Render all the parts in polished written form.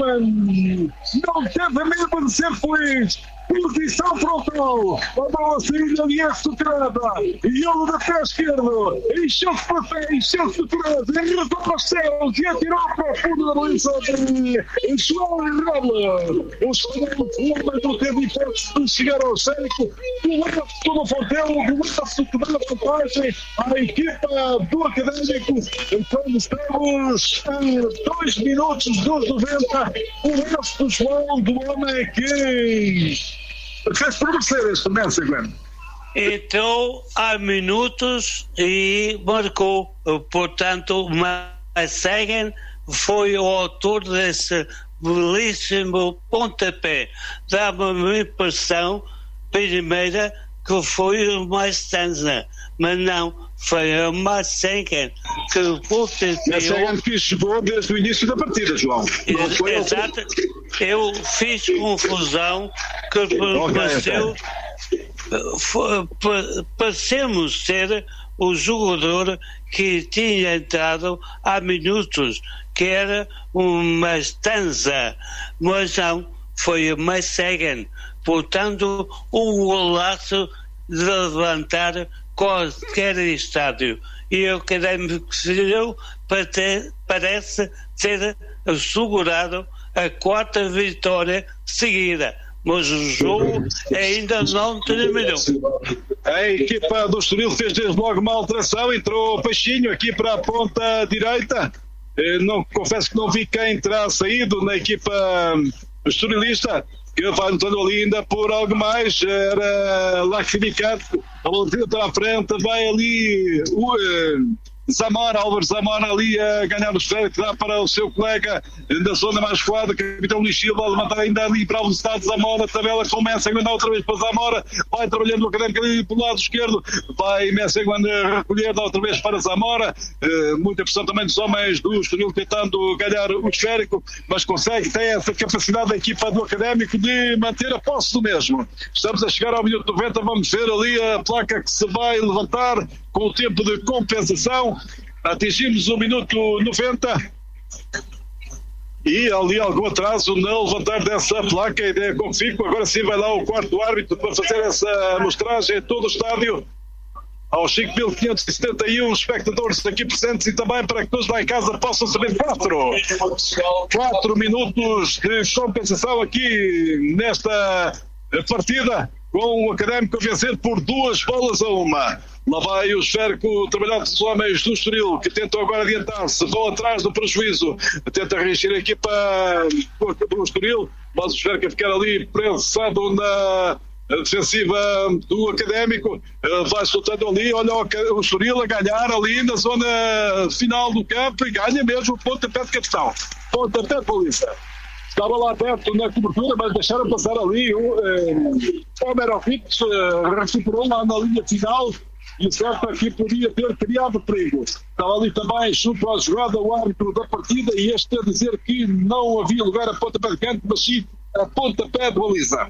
Segman não teve medo de ser feliz. Posição frontal, a bola saída de estruturada e ele da pé esquerdo encheu-se para pé, encheu-se de trás, enredou os céus e atirou para o fundo da baliza de João Robles. O segundo não teve hipótese de chegar ao cénico, coleta-se todo o Fontelo, coleta-se de dar a vantagem à equipa do Académico. Então estamos a 2 minutos dos 90, o lance do João do homem que fez prometer este Messi, Glenn. Entrou há minutos e marcou. Portanto, Massagan foi o autor desse belíssimo pontapé. Dá-me a impressão, primeira, que foi o Mastanza, mas não, foi o Massagan que potenciou. Massagan que chegou desde o início da partida, João. Exato. Eu fiz confusão que parecemos ser o jogador que tinha entrado há minutos, que era o Mastanza, mas não, foi o Massagan. Portanto, um golaço de levantar qualquer estádio. E o Académico parece ter assegurado a 4ª vitória seguida, mas o jogo ainda não terminou. A equipa do Estoril fez desde logo uma alteração, entrou o Peixinho aqui para a ponta direita. Não, confesso que não vi quem terá saído na equipa estorilista, que vai lutando ali ainda por algo mais. Era Lacrificado, a bola para a frente, vai ali Zamora, Álvaro Zamora ali a ganhar o esférico, dá para o seu colega da zona mais recuada, capitão Luís Silva, a levantar ainda ali para a velocidade. Zamora, a tabela começa a mandar outra vez para Zamora, vai trabalhando o Académico ali pelo lado esquerdo, vai Messi a recolher, dá outra vez para Zamora. Muita pressão também dos homens do Estoril tentando ganhar o esférico, mas consegue, tem essa capacidade da equipa do Académico de manter a posse do mesmo. Estamos a chegar ao minuto 90, vamos ver ali a placa que se vai levantar com o tempo de compensação. Atingimos o minuto 90 e ali algum atraso no levantar dessa placa. A ideia como fico, agora sim vai lá o quarto árbitro para fazer essa amostragem a todo o estádio, aos 5.571 espectadores aqui presentes, e também para que todos lá em casa possam saber 4 minutos de compensação aqui nesta partida, com o Académico a vencer por 2-1. Lá vai o esférico trabalhado dos homens do Estoril, que tentam agora adiantar-se, vão atrás do prejuízo, tenta reagir a equipa do Estoril, mas o esférico a ficar ali prensado na defensiva do Académico, vai soltando ali, olha o Estoril a ganhar ali na zona final do campo e ganha mesmo o pontapé de capitão, pontapé de polícia. Estava lá perto na cobertura, mas deixaram passar ali o Omerovic, recuperou lá na linha final, e o certo aqui podia ter criado perigo. Estava ali também junto à jogada o árbitro da partida, e este a dizer que não havia lugar a pontapé de canto, mas sim a pontapé de baliza.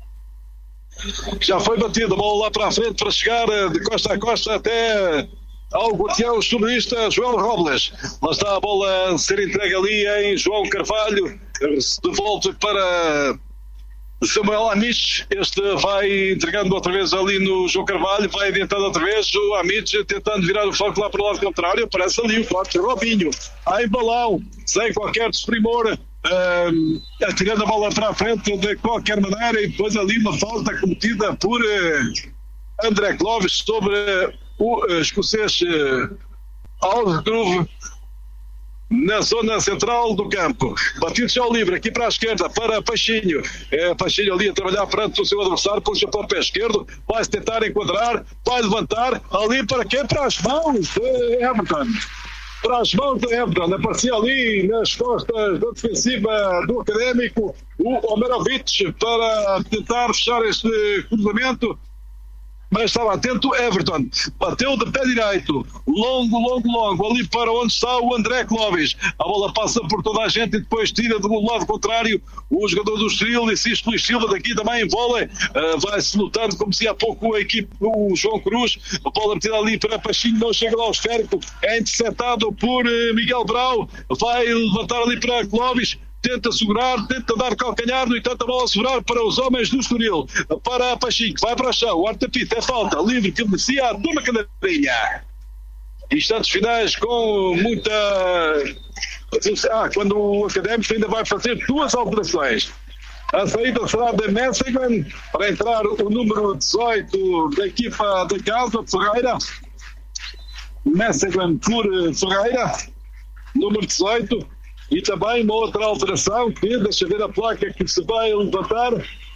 Já foi batida a bola lá para a frente para chegar de costa a costa até ao guardião estorilista João Robles. Lá está a bola a ser entregue ali em João Carvalho, devolve para Samuel Amites. Este vai entregando outra vez ali no João Carvalho, vai adiantando outra vez o Amites, tentando virar o foco lá para o lado contrário. Aparece ali o forte Robinho em balão, sem qualquer desprimor, atirando a bola para a frente de qualquer maneira, e depois ali uma falta cometida por André Clovis sobre o escocês Algrove na zona central do campo. Batido já ao livre aqui para a esquerda para Peixinho. Peixinho ali a trabalhar perante o seu adversário, puxa para o pé esquerdo, vai-se tentar enquadrar, vai levantar ali para quê? Para as mãos de Everton. Para as mãos de Everton. Aparecia ali nas costas da defensiva do Académico o Omerovic para tentar fechar este cruzamento, mas estava atento Everton, bateu de pé direito, longo, ali para onde está o André Clovis. A bola passa por toda a gente e depois tira do lado contrário o jogador do Estoril, insiste Luís Silva daqui também em vôlei, vai-se lutando como se há pouco a equipe, o João Cruz. A bola metida ali para Peixinho, não chega lá ao esférico, é interceptado por Miguel Brau, vai levantar ali para Clovis, tenta segurar, tenta dar calcanhar, no entanto a bola a segurar para os homens do Estoril, para Pacheco, vai para o chão, o Artapito, é falta, livre, que merecia, toma cadeirinha. Instantes finais com muita... quando o Académico ainda vai fazer 2 alterações. A saída será de Messigan, para entrar o número 18 da equipa da casa, Ferreira. Messigan por Ferreira, número 18. E também uma outra alteração, que deixa ver a placa que se vai levantar.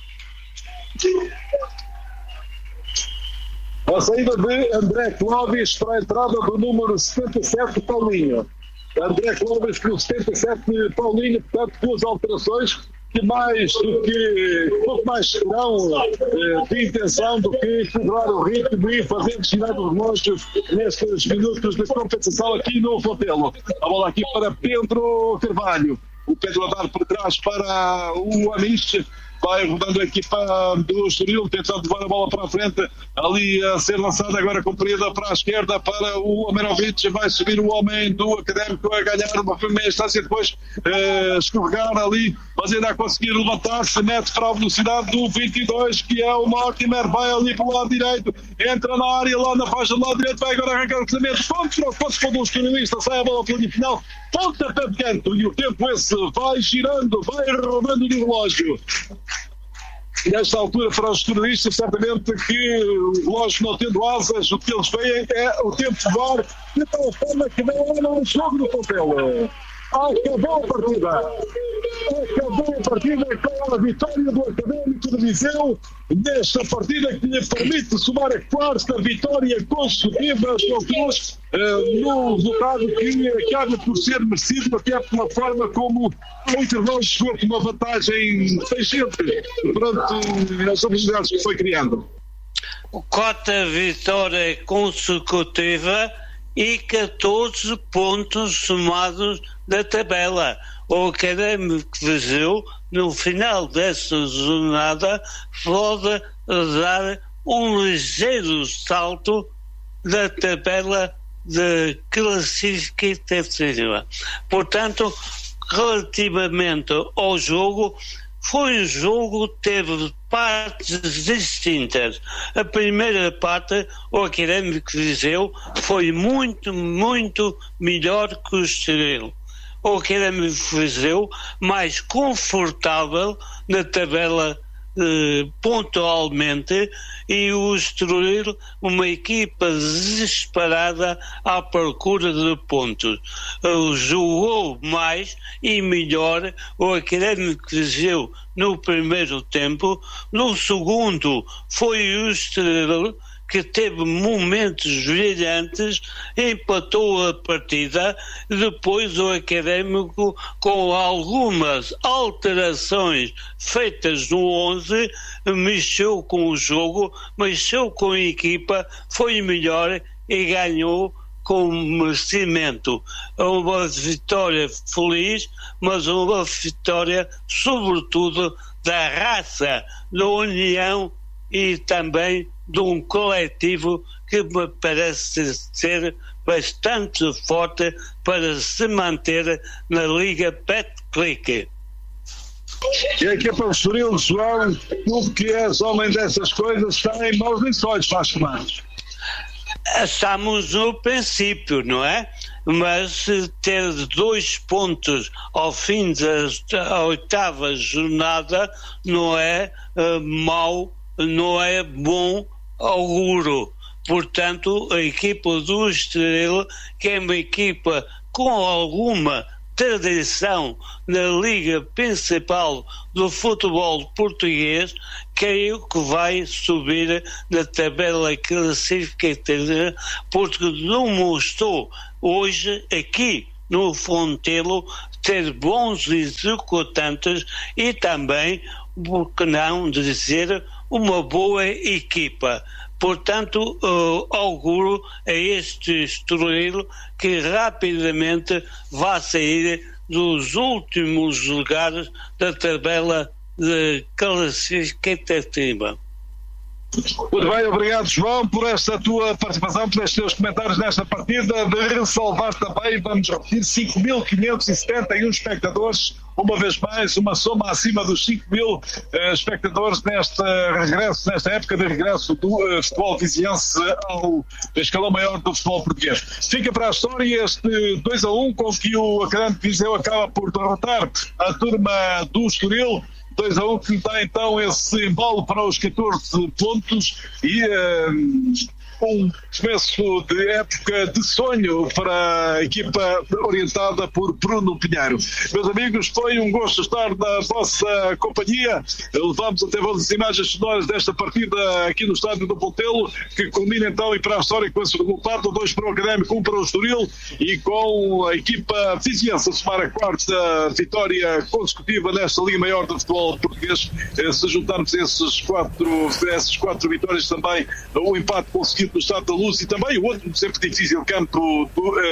A saída de André Clóvis para a entrada do número 77, Paulinho. André Clóvis pelo 77, Paulinho, portanto, 2 alterações que pouco mais serão de intenção do que quebrar o ritmo e fazer girar os relógios nestes minutos de compensação aqui no Fontelo. A bola aqui para Pedro Carvalho. O Pedro a dar para trás para o Amish. Vai rodando a equipa do Estoril, tentando levar a bola para a frente, ali a ser lançada, agora comprida para a esquerda para o Omerovic. Vai subir o homem do Académico a ganhar uma primeira instância, depois escorregar ali, mas ainda a conseguir levantar-se, mete para a velocidade do 22, que é o Mortimer, vai ali para o lado direito, entra na área, lá na faixa do lado direito, vai agora arrancar o cruzamento, pontos para o Estoril, sai a bola pela linha final, ponta pé de canto, e o tempo esse vai girando, vai rodando no relógio. Nesta altura, para os jornalistas, certamente que o relógio não tendo asas, o que eles veem é o tempo voar de tal forma que não há um jogo no papel. Acabou a partida. Acabou a partida com a vitória do Académico de Viseu, nesta partida que lhe permite somar a 4ª vitória consecutiva aos Cruz, num resultado que acaba por ser merecido, até pela forma como o intervalo chegou com uma vantagem 600 perante as oportunidades que foi criando. Quarta vitória consecutiva e 14 pontos somados da tabela. O Académico de Viseu, no final desta jornada, pode dar um ligeiro salto da tabela de classificativa. Portanto, relativamente ao jogo, foi um jogo que teve partes distintas. A primeira parte, o Académico de Viseu foi muito, muito melhor que o Estoril. O Académico de Viseu mais confortável na tabela pontualmente, e o Estoril uma equipa desesperada à procura de pontos. Jogou mais e melhor o Académico de Viseu no primeiro tempo. No segundo foi o Estoril que teve momentos brilhantes, empatou a partida. Depois o Académico, com algumas alterações feitas no 11, mexeu com o jogo, mexeu com a equipa, foi melhor e ganhou com merecimento. Uma vitória feliz, mas uma vitória sobretudo da raça, da união e também de um coletivo que me parece ser bastante forte para se manter na Liga Betclic. E a equipa do Estoril, João, tu que és homem dessas coisas, está em maus lençóis, faz mais. Estamos no princípio, não é? Mas ter 2 pontos ao fim da 8ª jornada não é mau, não é bom auguro. Portanto, a equipa do Estoril, que é uma equipa com alguma tradição na Liga Principal do futebol português, creio que vai subir na tabela classificativa, porque não mostrou hoje aqui no Fontelo ter bons executantes e também, por que não dizer, uma boa equipa. Portanto, auguro a este Estoril que rapidamente vai sair dos últimos lugares da tabela de classificativa. Muito bem, obrigado, João, por esta tua participação, por estes teus comentários nesta partida. De ressalvar também, vamos repetir, 5.571 espectadores, uma vez mais, uma soma acima dos 5.000 espectadores nesta época de regresso do futebol viziense ao escalão maior do futebol português. Fica para a história este 2-1 com que o Académico de Viseu acaba por derrotar a turma do Estoril. 2-1 que dá então esse embalo para os 14 pontos e um começo de época de sonho para a equipa orientada por Bruno Pinheiro. Meus amigos, foi um gosto estar na vossa companhia. Levamos até vós as imagens sonoras desta partida aqui no estádio do Pontelo, que culmina então e para a história com esse resultado: 2 para o Académico, 1 para o Estoril, e com a equipa viziense a somar a 4ª vitória consecutiva nesta Liga Maior do futebol português. Se juntarmos essas quatro vitórias, também o empate conseguido no Estado da Luz e também o outro sempre difícil campo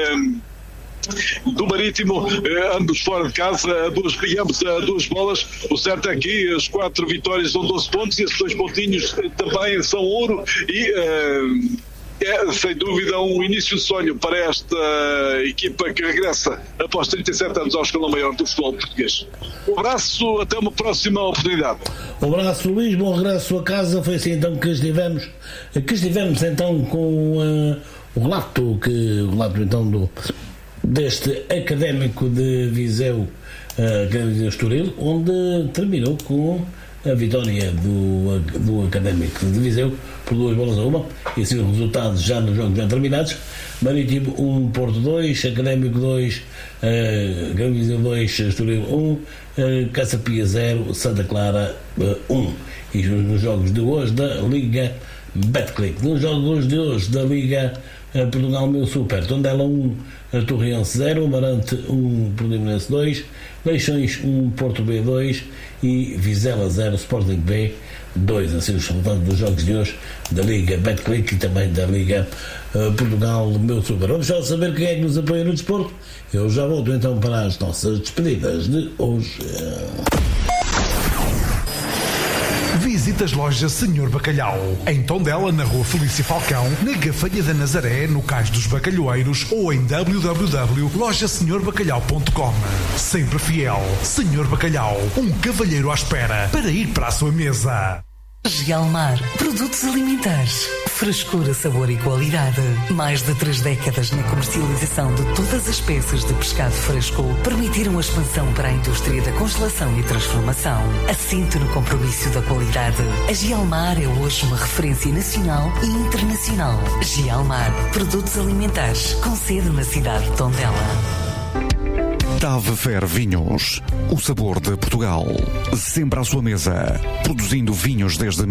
do Marítimo, ambos fora de casa, ambos a 2 bolas. O certo é que as 4 vitórias são 12 pontos e esses 2 pontinhos também são ouro e é sem dúvida um início de sonho para esta equipa que regressa após 37 anos ao escalão maior do futebol português. Um abraço, até uma próxima oportunidade. Um abraço, Luís, bom regresso a casa. Foi assim então que estivemos então com o relato então deste Académico de Viseu, Estoril, onde terminou com a vitória do Académico de Viseu por 2-1, e assim os resultados já nos jogos já terminados: Marítimo 1, Porto 2, Académico 2, Grande Viseu 2, Estoril 1, Caçapia 0, Santa Clara 1. E nos jogos de hoje da Liga Betclic. Nos jogos de hoje da Liga Portugal Meu Super: Tondela 1, Torrense 0, Amarante 1, Portimonense 2, Leixões 1, Porto B 2 e Vizela 0, Sporting B 2. Assim os resultados dos jogos de hoje da Liga Betclic e também da Liga Portugal Meu Super. Vamos só saber quem é que nos apoia no desporto. Eu já volto então para as nossas despedidas de hoje. Visite as lojas Senhor Bacalhau, em Tondela, na Rua Felício Falcão, na Gafanha da Nazaré, no Cais dos Bacalhoeiros, ou em www.lojasenhorbacalhau.com. Sempre fiel, Senhor Bacalhau, um cavalheiro à espera para ir para a sua mesa. Gelmar, produtos alimentares, frescura, sabor e qualidade. Mais de 3 décadas na comercialização de todas as espécies de pescado fresco permitiram a expansão para a indústria da congelação e transformação. Assente no compromisso da qualidade. A Gelmar é hoje uma referência nacional e internacional. Gelmar, produtos alimentares, com sede na cidade de Tondela. Tave Fer Vinhos, o sabor de Portugal, sempre à sua mesa, produzindo vinhos desde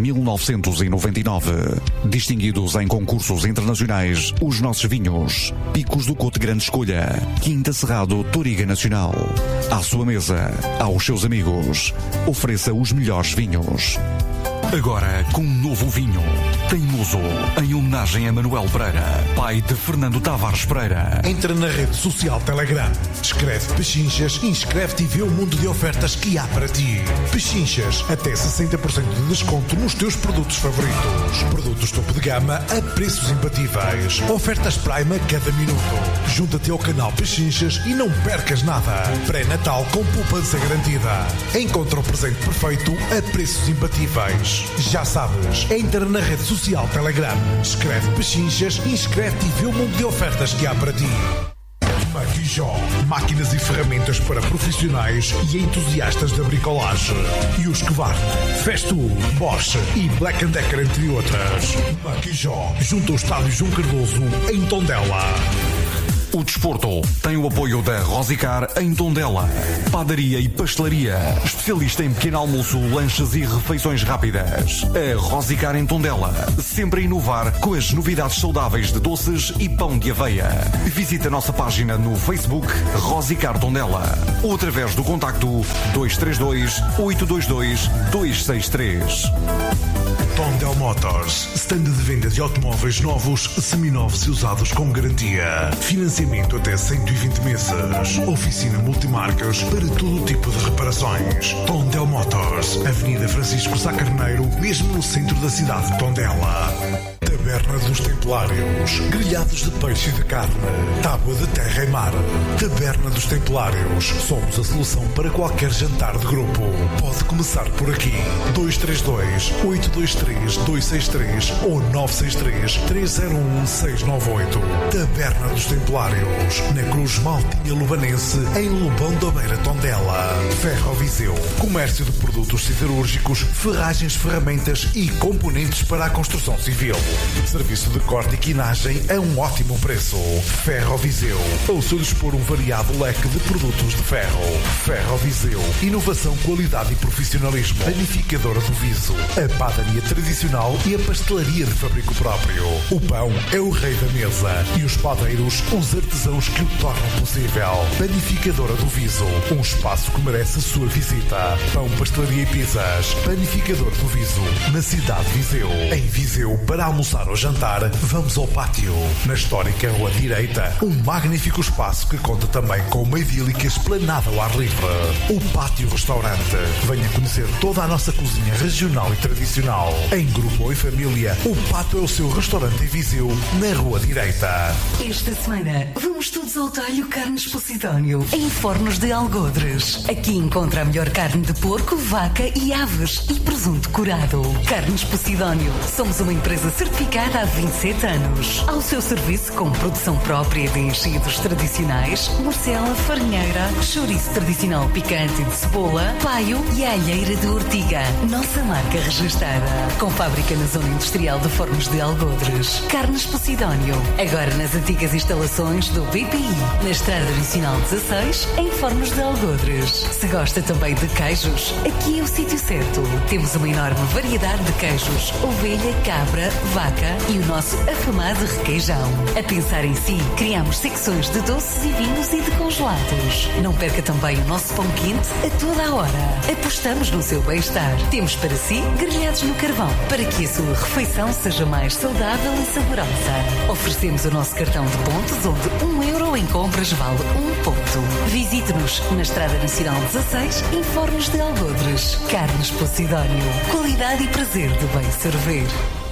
1999, distinguidos em concursos internacionais, os nossos vinhos: Picos do Cote Grande Escolha, Quinta Cerrado Toriga Nacional. À sua mesa, aos seus amigos, ofereça os melhores vinhos. Agora com um novo vinho, Teimoso, em homenagem a Manuel Pereira, pai de Fernando Tavares Pereira. Entra na rede social Telegram, escreve Pechinchas e inscreve-te e vê o mundo de ofertas que há para ti. Pechinchas, até 60% de desconto nos teus produtos favoritos. Produtos topo de gama a preços imbatíveis. Ofertas Prime a cada minuto. Junta-te ao canal Pechinchas e não percas nada. Pré-Natal com poupança garantida. Encontra o presente perfeito a preços imbatíveis. Já sabes, entra na rede social Telegram, escreve Pechinchas e inscreve-te e vê o mundo de ofertas que há para ti. Maquijó, máquinas e ferramentas para profissionais e entusiastas da bricolagem. E os Husqvarna, Festool, Bosch e Black & Decker, entre outras. Maquijó, junto ao estádio João Cardoso, em Tondela. O desporto tem o apoio da Rosicar em Tondela. Padaria e pastelaria, especialista em pequeno almoço, lanches e refeições rápidas. A Rosicar em Tondela, sempre a inovar com as novidades saudáveis de doces e pão de aveia. Visite a nossa página no Facebook Rosicar Tondela ou através do contacto 232 822 263. Tondel Motors, stand de venda de automóveis novos, seminovos e usados com garantia. Financiamento até 120 meses. Oficina multimarcas para todo tipo de reparações. Tondel Motors, Avenida Francisco Sá Carneiro, mesmo no centro da cidade de Tondela. Taberna dos Templários, grelhados de peixe e de carne, tábua de terra e mar. Taberna dos Templários, somos a solução para qualquer jantar de grupo. Pode começar por aqui. 232-823-263 ou 963-301-698. Taberna dos Templários, na Cruz Maltinha Lubanense, em Lobão da Beira, Tondela. Ferro Viseu, comércio de produtos siderúrgicos, ferragens, ferramentas e componentes para a construção civil. Serviço de corte e quinagem a um ótimo preço. Ferro Viseu, ao seu dispor um variado leque de produtos de ferro. Ferro Viseu, inovação, qualidade e profissionalismo. Panificadora do Viso, a padaria tradicional e a pastelaria de fabrico próprio. O pão é o rei da mesa e os padeiros, os artesãos que o tornam possível. Panificadora do Viso, um espaço que merece a sua visita. Pão, pastelaria e pizzas. Panificador do Viso, na cidade de Viseu. Em Viseu, para almoçar ou jantar, vamos ao pátio. Na histórica Rua Direita, um magnífico espaço que conta também com uma idílica esplanada ao ar livre. O Pátio Restaurante. Venha conhecer toda a nossa cozinha regional e tradicional. Em grupo ou em família, o Pátio é o seu restaurante em Viseu, na Rua Direita. Esta semana, vamos todos ao talho Carnes Posidónio, em Fornos de Algodres. Aqui encontra a melhor carne de porco, vaca e aves e presunto curado. Carnes Posidónio. Somos uma empresa certificada há 27 anos. Ao seu serviço com produção própria de enchidos tradicionais, morcela, farinheira, chouriço tradicional picante de cebola, paio e alheira de ortiga. Nossa marca registada. Com fábrica na zona industrial de Fornos de Algodres. Carnes Posidónio. Agora nas antigas instalações do BPI. Na Estrada Nacional 16, em Fornos de Algodres. Se gosta também de queijos, aqui é o sítio certo. Temos uma enorme variedade de queijos. Ovelha, cabra, vaca e o nosso afamado requeijão. A pensar em si, criamos secções de doces e vinhos e de congelados. Não perca também o nosso pão quente a toda a hora. Apostamos no seu bem-estar. Temos para si grelhados no carvão, para que a sua refeição seja mais saudável e saborosa. Oferecemos o nosso cartão de pontos, onde €1 em compras vale 1 ponto. Visite-nos na Estrada Nacional 16, em Fornos de Algodres. Carnes Posidónio. Qualidade e prazer de bem servir.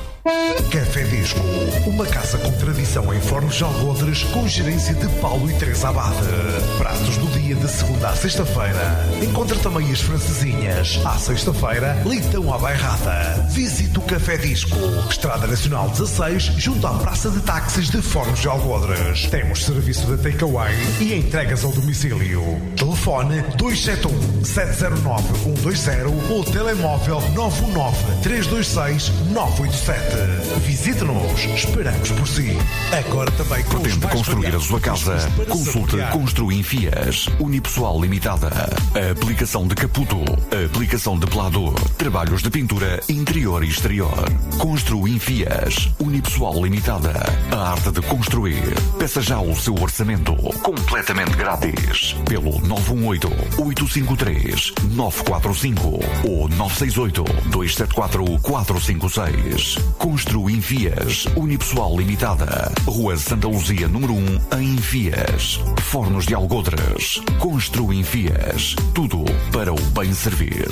Café Disco, uma casa com tradição em Fornos de Algodres, com gerência de Paulo e Teresa Abade. Pratos do dia de segunda à sexta-feira. Encontra também as francesinhas. À sexta-feira, leitão à bairrada. Visite o Café Disco, Estrada Nacional 16, junto à Praça de Táxis de Fornos de Algodres. Temos serviço de takeaway e entregas ao domicílio. Telefone 271-709-120 ou telemóvel 919-326-987. Visite-nos, esperamos por si. Agora também com pretende construir a sua casa? Consulte Construim Fias, Unipessoal Limitada. A aplicação de caputo, a aplicação de pelador, trabalhos de pintura interior e exterior. Construim Fias, Unipessoal Limitada. A arte de construir. Peça já o seu orçamento, completamente grátis, pelo 918-853-945 ou 968-274-456. Construim Fias, Unipessoal Limitada. Rua Santa Luzia, número 1, em Fias. Fornos de Algodres. Construim Fias. Tudo para o bem servir.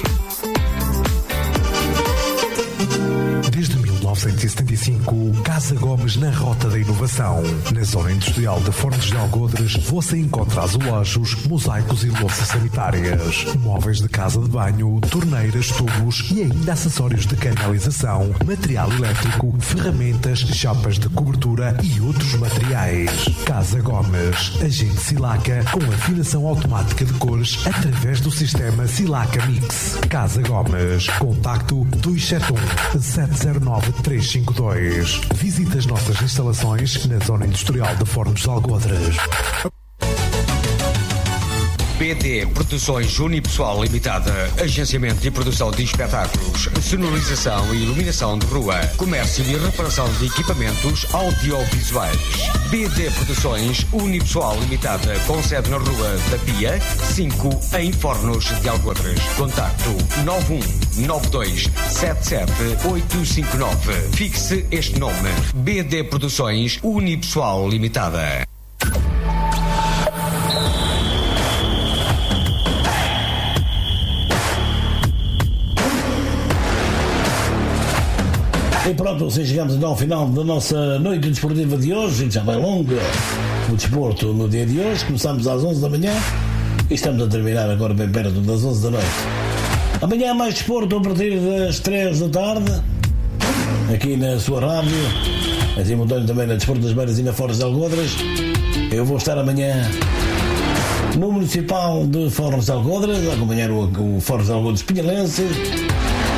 Desde 1975, Casa Gomes na Rota da Inovação. Na zona industrial de Fornos de Algodres, você encontra azulejos, mosaicos e louças sanitárias, móveis de casa de banho, torneiras, tubos e ainda acessórios de canalização, material elétrico, ferramentas, chapas de cobertura e outros materiais. Casa Gomes, agente Silaca com afinação automática de cores através do sistema Silaca Mix. Casa Gomes, contacto 271-709-352. Visite as nossas instalações na zona industrial de Fornos de Algodres. BD Produções Unipessoal Limitada, agenciamento e produção de espetáculos, sonorização e iluminação de rua, comércio e reparação de equipamentos audiovisuais. BD Produções Unipessoal Limitada, com sede na Rua da Pia, 5, em Fornos de Algodres. Contacto 9192778859. Fixe este nome: BD Produções Unipessoal Limitada. E pronto, assim chegamos então ao final da nossa noite desportiva de hoje. Já vai longa o desporto no dia de hoje. Começamos às 11 da manhã e estamos a terminar agora bem perto das 11 da noite. Amanhã mais desporto a partir das 3 da tarde, aqui na sua rádio, em simultâneo também na Desporto das Beiras e na Fornos de Algodres. Eu vou estar amanhã no Municipal de Fornos de Algodres, a acompanhar o Fornos de Algodres Pinhalense.